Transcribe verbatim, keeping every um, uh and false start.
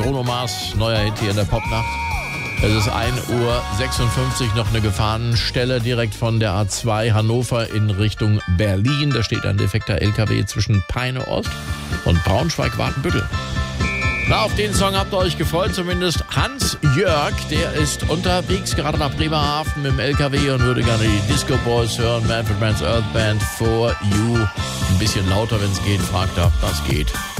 Bruno Mars, neuer Hit hier in der Popnacht. Es ist ein Uhr sechsundfünfzig, noch eine Gefahrenstelle direkt von der A zwei Hannover in Richtung Berlin. Da steht ein defekter L K W zwischen Peine Ost und Braunschweig-Watenbüttel. Na, auf den Song habt ihr euch gefreut, zumindest Hans Jörg, der ist unterwegs, gerade nach Bremerhaven mit dem L K W und würde gerne die Disco Boys hören, Manfred Mann's Earth Band, For You. Ein bisschen lauter, wenn es geht, fragt er, was geht.